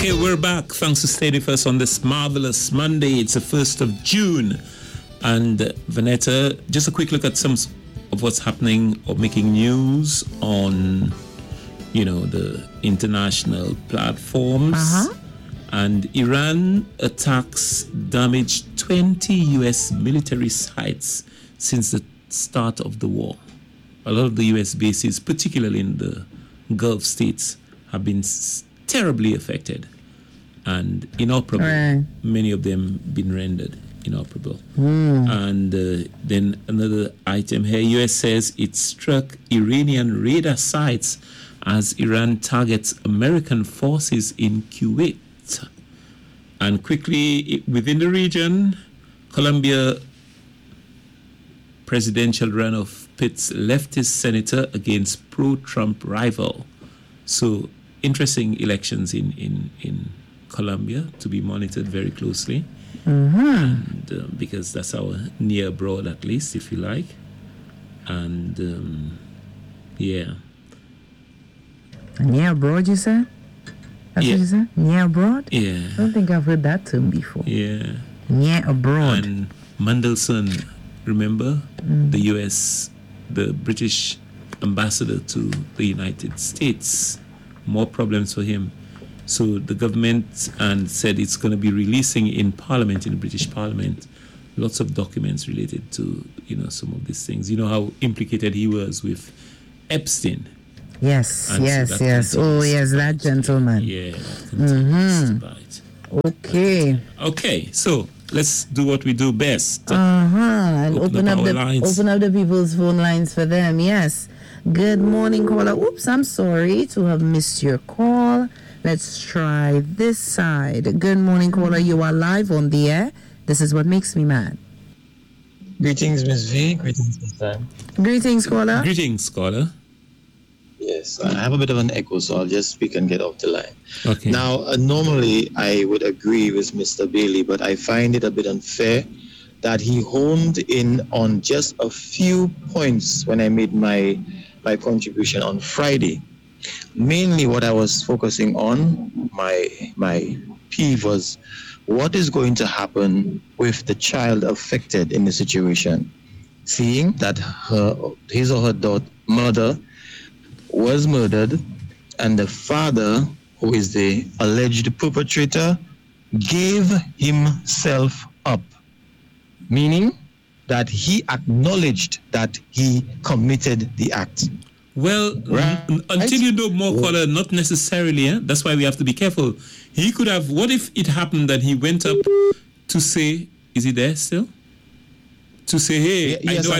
Okay, we're back. Thanks for staying with us on this marvelous Monday. It's the 1st of June. And Vanetta, just a quick look at some of what's happening or making news on, the international platforms. And Iran attacks damaged 20 U.S. military sites since the start of the war. A lot of the U.S. bases, particularly in the Gulf states, have been terribly affected and inoperable. Right. Many of them been rendered inoperable. And then another item here, U.S. says it struck Iranian radar sites as Iran targets American forces in Kuwait. And quickly, within the region, Colombia presidential runoff pits leftist senator against pro-Trump rival. So interesting elections in Colombia to be monitored very closely. And because that's our near abroad, at least, if you like. And near abroad, you said? That's what you said? Near abroad? Yeah. I don't think I've heard that term before. Yeah. Near abroad. And Mandelson, remember? The British ambassador to the United States. More problems for him. So the government said it's going to be releasing in Parliament, in the British Parliament, lots of documents related to, some of these things. You know how implicated he was with Epstein. Yes. Oh, yes, that gentleman. Yeah, that Okay, so let's do what we do best. And open up the people's phone lines for them. Yes. Good morning, caller. Oops, I'm sorry to have missed your call. Let's try this side. Good morning, caller. You are live on the air. This is what makes me mad. Greetings, Ms. V. Greetings, Ms. Time. Greetings, caller. Greetings, caller. Yes, I have a bit of an echo, so I'll just speak and get off the line. Okay. Now, normally I would agree with Mr. Bailey, but I find it a bit unfair that he honed in on just a few points when I made my contribution on Friday. Mainly what I was focusing on, my peeve was what is going to happen with the child affected in the situation, seeing that his or her mother was murdered and the father, who is the alleged perpetrator, gave himself up, meaning that he acknowledged that he committed the act. Well, until you know more, caller, not necessarily. That's why we have to be careful. He could have, what if it happened that he went up to say, is he there still? To say, hey, yes,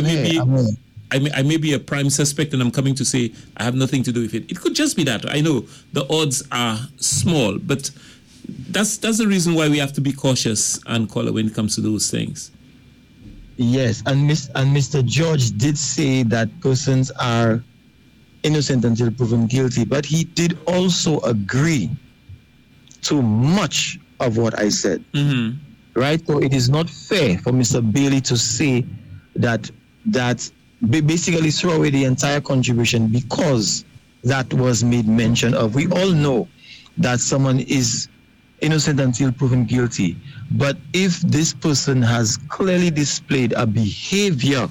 I may be a prime suspect and I'm coming to say I have nothing to do with it. It could just be that. I know the odds are small, but that's the reason why we have to be cautious and caller when it comes to those things. Yes, and Mr. George did say that persons are innocent until proven guilty, but he did also agree to much of what I said. Right? So it is not fair for Mr. Bailey to say that basically throw away the entire contribution because that was made mention of. We all know that someone is innocent until proven guilty, but if this person has clearly displayed a behavior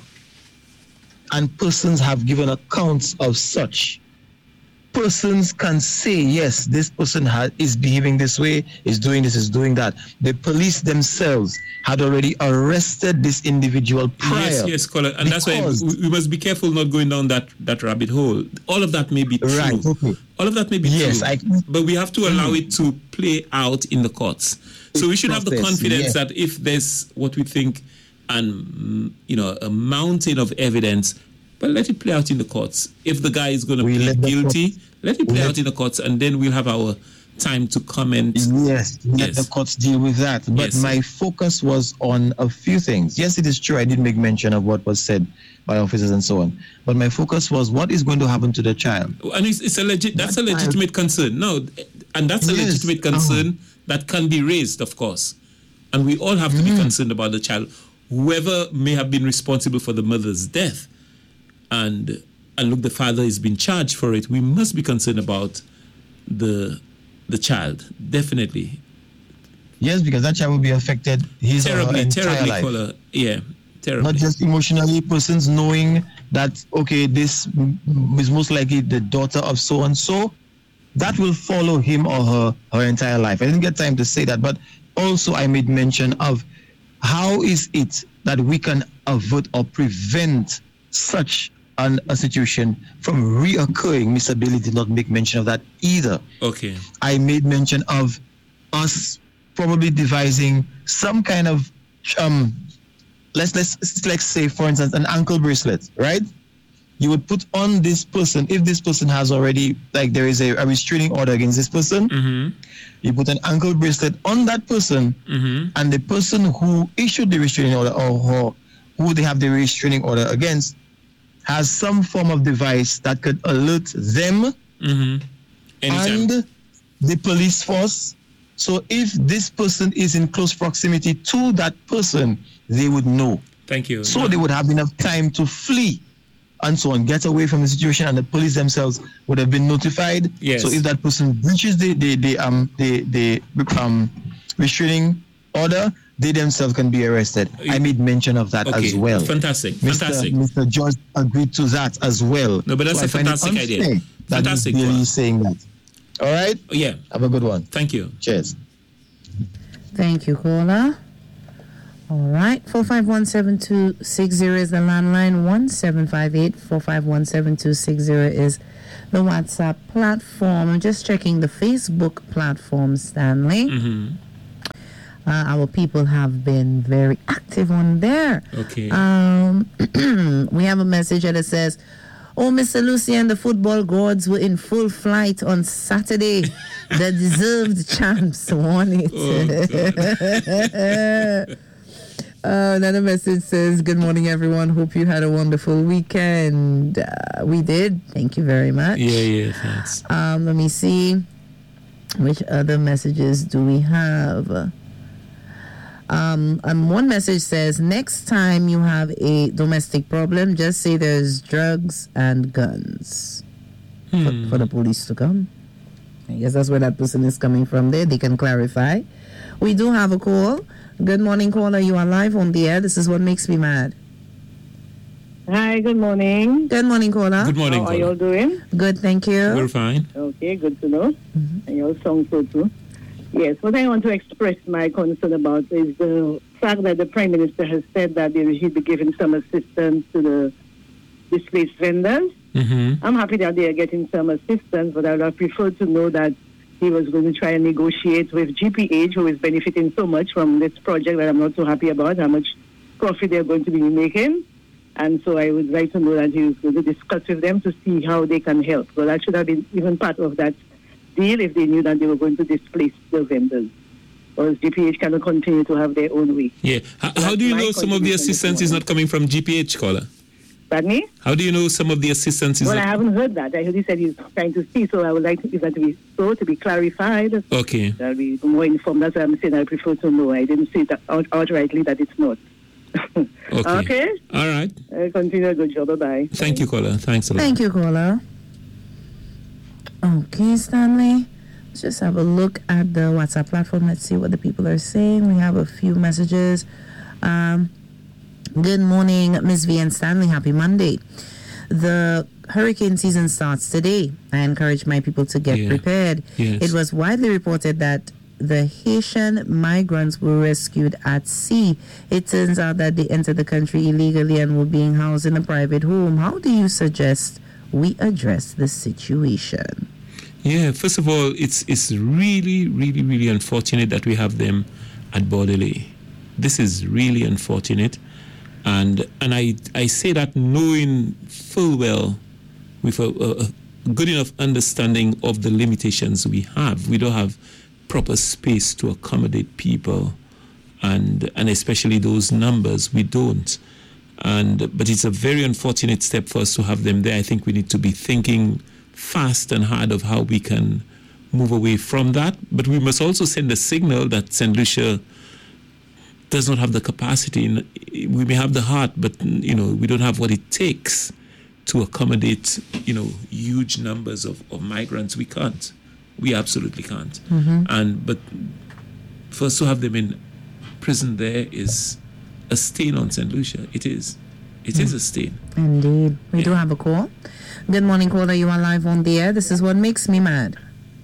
and persons have given accounts of such, persons can say, yes, this person is behaving this way, is doing this, is doing that. The police themselves had already arrested this individual prior. Yes, caller. And that's why we must be careful not going down that rabbit hole. All of that may be true. Right, okay. All of that may be true. But we have to allow it to play out in the courts. So we should have the confidence that if there's what we think and a mountain of evidence, but let it play out in the courts. If the guy is going to plead guilty, let it play out in the courts, and then we'll have our time to comment. Yes, let the courts deal with that. But my focus was on a few things. Yes, it is true I did make mention of what was said by officers and so on. But my focus was what is going to happen to the child. And that's a legitimate concern. No, and that's a legitimate concern that can be raised, of course. And we all have to be concerned about the child, whoever may have been responsible for the mother's death. And look, the father is being charged for it. We must be concerned about the the child, definitely. Yes, because that child will be affected his terribly, or her entire terribly, life. Caller. Yeah, terribly. Not just emotionally, persons knowing that, okay, this is most likely the daughter of so-and-so, that will follow him or her entire life. I didn't get time to say that, but also I made mention of how is it that we can avert or prevent such a situation from reoccurring. Mr. Bailey did not make mention of that either. Okay. I made mention of us probably devising some kind of let's say, for instance, an ankle bracelet, right? You would put on this person, if this person has already, like there is a restraining order against this person, you put an ankle bracelet on that person, and the person who issued the restraining order or who they have the restraining order against has some form of device that could alert them and the police force. So if this person is in close proximity to that person, they would know. Thank you. So they would have enough time to flee and so on, get away from the situation, and the police themselves would have been notified. Yes. So if that person breaches the restraining order, they themselves can be arrested. I made mention of that as well. Fantastic. Mr. George agreed to that as well. No, but that's a fantastic idea. Fantastic. Really saying that. All right? Yeah. Have a good one. Thank you. Cheers. Thank you, caller. All right. 451-7260 is the landline. 1758-451-7260 is the WhatsApp platform. I'm just checking the Facebook platform, Stanley. Our people have been very active on there. Okay. We have a message that says, "Oh, Mr. Lucien, the football gods were in full flight on Saturday. The deserved champs won it." Another message says, "Good morning, everyone. Hope you had a wonderful weekend." We did. Thank you very much. Yeah, thanks. Let me see. Which other messages do we have? One message says, "Next time you have a domestic problem, just say there's drugs and guns for the police to come." I guess that's where that person is coming from there. They can clarify. We do have a call. Good morning, caller. You are live on the air. This is What Makes Me Mad. Hi, good morning. Good morning, caller. Good morning, How are you all doing? Good, thank you. We're fine. Okay, good to know. And you all sound so too. Yes, what I want to express my concern about is the fact that the Prime Minister has said that he'll be giving some assistance to the displaced vendors. I'm happy that they are getting some assistance, but I would have preferred to know that he was going to try and negotiate with GPH, who is benefiting so much from this project that I'm not so happy about, how much profit they're going to be making. And so I would like to know that he was going to discuss with them to see how they can help. Well, that should have been even part of that deal if they knew that they were going to displace the vendors. Or GPH cannot continue to have their own way. Yeah. How do you know some of the assistance is not coming from GPH, caller? Pardon me? How do you know some of the assistance is I haven't heard that. I heard he said he's trying to see, so I would like that to be clarified. Okay. I'll be more informed. That's why I'm saying I prefer to know. I didn't say that outrightly that it's not. Okay? All right. Continue a good job. Bye-bye. Thank you, caller. Thanks a lot. Thank you, caller. Okay, Stanley. Let's just have a look at the WhatsApp platform. Let's see what the people are saying. We have a few messages. Good morning, Ms. V and Stanley. Happy Monday. The hurricane season starts today. I encourage my people to get prepared. Yes. It was widely reported that the Haitian migrants were rescued at sea. It turns out that they entered the country illegally and were being housed in a private home. How do you suggest we address this situation? Yeah, first of all, it's really, really, really unfortunate that we have them at Bordelais. This is really unfortunate. And I say that knowing full well, with a good enough understanding of the limitations we have. We don't have proper space to accommodate people, and especially those numbers, we don't. But it's a very unfortunate step for us to have them there. I think we need to be thinking fast and hard of how we can move away from that. But we must also send a signal that St. Lucia does not have the capacity. We may have the heart, but we don't have what it takes to accommodate huge numbers of migrants. We can't. We absolutely can't. But for us to have them in prison there is a stain on St. Lucia. It is. It is a stain. Indeed. We do have a call. Good morning, caller. You are live on the air. This is what makes me mad.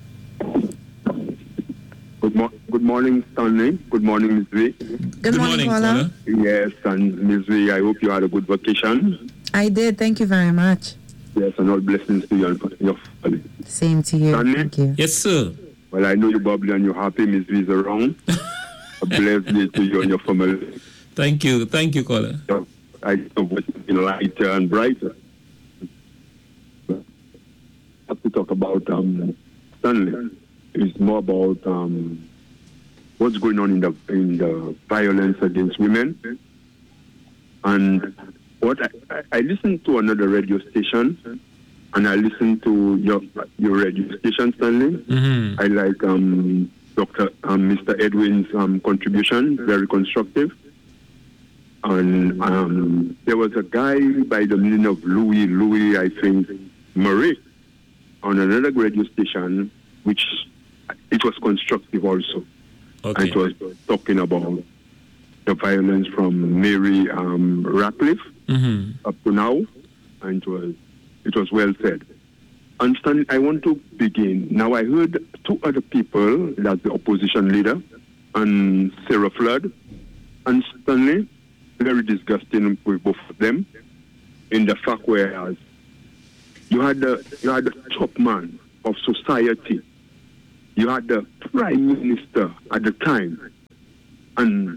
Good morning, Stanley. Good morning, Ms. V. Good morning, caller. Yes, and Ms. V, I hope you had a good vacation. I did. Thank you very much. Yes, and all blessings to you and your family. Same to you. Stanley? Thank you. Yes, sir. Well, I know you're bubbly and you're happy. Ms. V is around. A blessed day to you and your family. Thank you. Thank you, caller. I know what's been lighter and brighter. I have to talk about Stanley. It's more about what's going on in the violence against women. And what I listened to another radio station, and I listened to your radio station, Stanley. Mm-hmm. I like Mr. Edwin's contribution, very constructive. And there was a guy by the name of Louis, I think, Murray, on another radio station, which it was constructive also. Okay. It was talking about the violence from Mary Ratcliffe up to now, and it was well said. And Stanley, I want to begin. Now, I heard two other people, that's the opposition leader, and Sarah Flood, and Stanley, very disgusting with both of them, in the fact whereas you had the top man of society, you had the prime minister at the time, and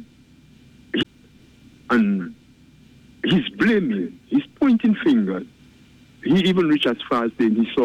he's blaming, he's pointing fingers. He even reached as far as saying he saw